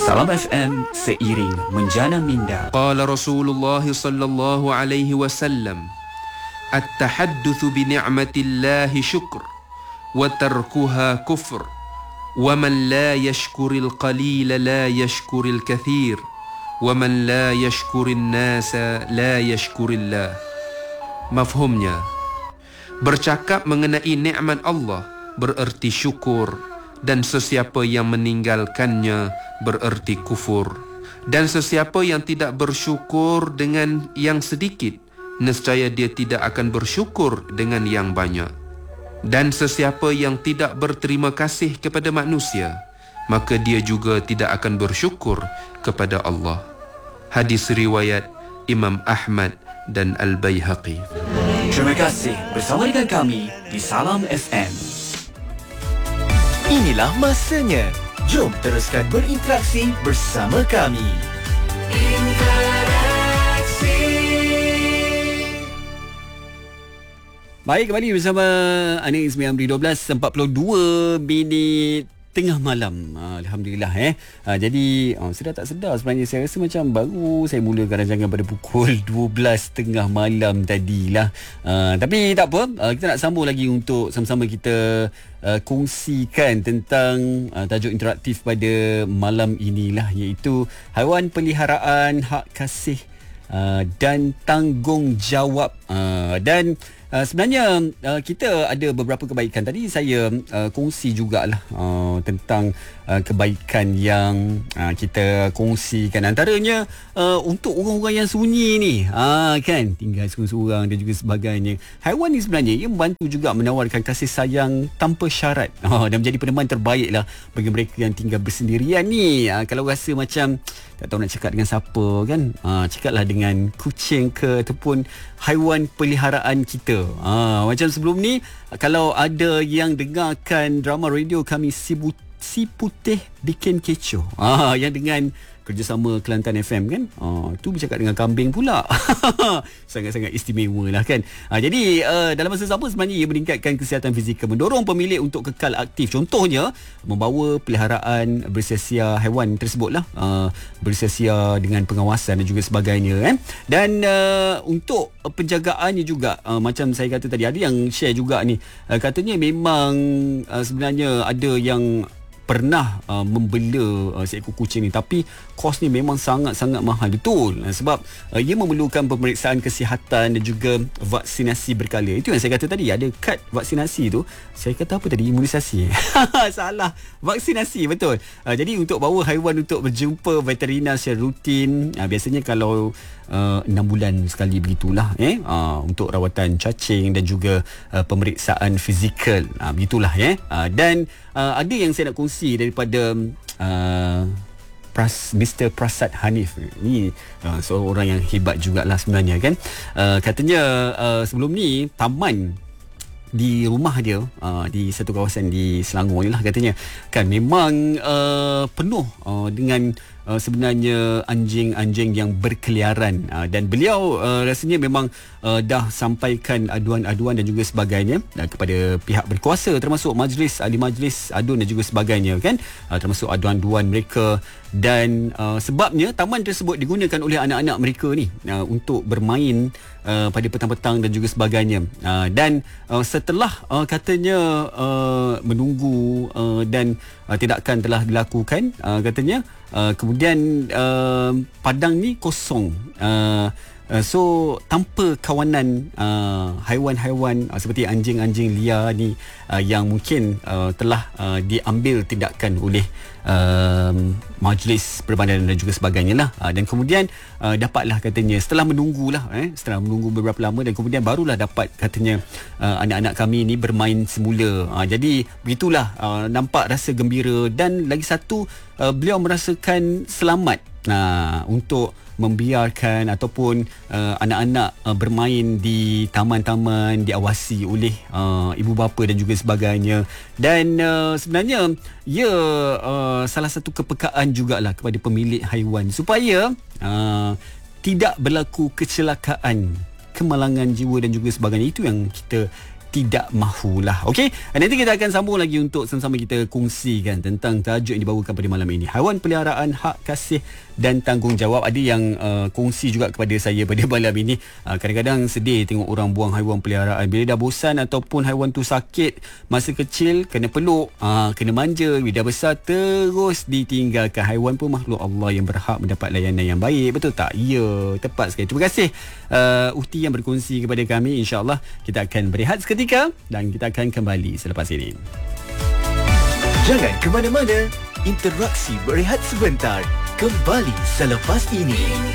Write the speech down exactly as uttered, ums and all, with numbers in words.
Salam F M, seiring menjana minda. Qala Rasulullah sallallahu alaihi wasallam, at-tahaddatsu bi ni'matillahi syukr wa tarkuha kufr, wa man la yashkuril qalila la yashkuril kathir, wa man la yashkurin nasa la yashkurillah. Mafhumnya, bercakap mengenai nikmat Allah bererti syukur, dan sesiapa yang meninggalkannya bererti kufur. Dan sesiapa yang tidak bersyukur dengan yang sedikit, nescaya dia tidak akan bersyukur dengan yang banyak. Dan sesiapa yang tidak berterima kasih kepada manusia, maka dia juga tidak akan bersyukur kepada Allah. Hadis riwayat Imam Ahmad dan Al-Baihaqi. Terima kasih bersama dengan kami di Salam F M. Inilah masanya. Jom teruskan berinteraksi bersama kami. Interaksi. Baik, kembali bersama Anis sembilan dua belas empat puluh dua minit tengah malam. Alhamdulillah eh. Ha, jadi oh, sedar tak sedar sebenarnya saya rasa macam baru saya mulakan rancangan pada pukul dua belas tengah malam tadilah. Ha, tapi tak apa, uh, kita nak sambung lagi untuk sama-sama kita uh, kongsikan tentang uh, tajuk interaktif pada malam inilah, iaitu haiwan peliharaan, hak kasih uh, dan tanggungjawab. Uh, dan Uh, sebenarnya uh, kita ada beberapa kebaikan. Tadi saya uh, kongsi jugalah uh, tentang uh, kebaikan yang uh, kita kongsikan. Antaranya uh, untuk orang-orang yang sunyi ni, uh, kan, tinggal seorang-seorang dan juga sebagainya. Haiwan ni sebenarnya ia membantu juga menawarkan kasih sayang tanpa syarat, uh, dan menjadi peneman terbaik lah bagi mereka yang tinggal bersendirian ni. Uh, kalau rasa macam tak tahu nak cakap dengan siapa kan, uh, cakaplah dengan kucing ke ataupun haiwan peliharaan kita. Ha, macam sebelum ni, kalau ada yang dengarkan drama radio kami Si, Bu- si Putih Bikin Kecoh, ha, yang dengan kerjasama Kelantan F M kan, ha, tu bercakap dengan kambing pula. Sangat-sangat istimewa lah kan. Ha, jadi uh, dalam masa sama sebenarnya ia meningkatkan kesihatan fizikal, mendorong pemilik untuk kekal aktif. Contohnya membawa peliharaan bersia-sia haiwan tersebut lah, uh, bersia-sia dengan pengawasan dan juga sebagainya eh. Dan uh, untuk penjagaannya juga, uh, macam saya kata tadi, ada yang share juga ni, uh, katanya memang uh, sebenarnya ada yang pernah uh, membela uh, seekor kucing ni, tapi kos ni memang sangat-sangat mahal. Betul, uh, sebab uh, ia memerlukan pemeriksaan kesihatan dan juga vaksinasi berkala. Itu yang saya kata tadi, ada kad vaksinasi tu. Saya kata apa tadi, imunisasi. Salah, vaksinasi, betul. Uh, jadi untuk bawa haiwan untuk berjumpa veteriner secara rutin, uh, biasanya kalau Uh, enam bulan sekali begitulah eh uh, untuk rawatan cacing dan juga uh, pemeriksaan fizikal, uh, begitulah eh uh, dan uh, ada yang saya nak kongsi daripada uh, Pras, Mister Prasad Hanif ni, uh, seorang yang hebat jugalah sebenarnya kan. Uh, katanya uh, sebelum ni taman di rumah dia, uh, di satu kawasan di Selangor ni lah, katanya kan memang uh, penuh uh, dengan uh, sebenarnya anjing-anjing yang berkeliaran, uh, dan beliau uh, rasanya memang uh, dah sampaikan aduan-aduan dan juga sebagainya uh, kepada pihak berkuasa, termasuk majlis, ahli majlis adun dan juga sebagainya kan, uh, termasuk aduan-aduan mereka. Dan uh, sebabnya taman tersebut digunakan oleh anak-anak mereka ni uh, untuk bermain uh, pada petang-petang dan juga sebagainya, uh, dan uh, setelah uh, katanya uh, menunggu uh, dan uh, tindakan telah dilakukan, uh, katanya uh, kemudian uh, padang ni kosong, uh, Uh, so tanpa kawanan uh, haiwan-haiwan uh, seperti anjing-anjing liar ni uh, yang mungkin uh, telah uh, diambil tindakan oleh uh, majlis perbandaran dan juga sebagainya lah, uh, dan kemudian uh, dapatlah katanya setelah menunggulah eh setelah menunggu beberapa lama, dan kemudian barulah dapat katanya uh, anak-anak kami ni bermain semula. Uh, jadi begitulah, uh, nampak rasa gembira, dan lagi satu uh, beliau merasakan selamat uh, untuk membiarkan ataupun uh, anak-anak uh, bermain di taman-taman diawasi oleh uh, ibu bapa dan juga sebagainya. Dan uh, sebenarnya ia uh, salah satu kepekaan jugalah kepada pemilik haiwan supaya uh, tidak berlaku kecelakaan, kemalangan jiwa dan juga sebagainya. Itu yang kita tidak mahulah. Okey, nanti kita akan sambung lagi untuk sama-sama kita kongsikan tentang tajuk yang dibawakan pada malam ini, haiwan peliharaan, hak kasih dan tanggungjawab. Ada yang uh, kongsi juga kepada saya pada malam ini, uh, kadang-kadang sedih tengok orang buang haiwan peliharaan. Bila dah bosan ataupun haiwan tu sakit masa kecil, kena peluk, uh, kena manja. Bila dah besar terus ditinggalkan. Haiwan pun makhluk Allah yang berhak mendapat layanan yang baik, betul tak? Ya, tepat sekali. Terima kasih uh, Uhti yang berkongsi kepada kami. InsyaAllah kita akan berehat seketika dan kita akan kembali selepas ini. Jangan ke mana-mana. Interaksi berehat sebentar. Kembali selepas ini.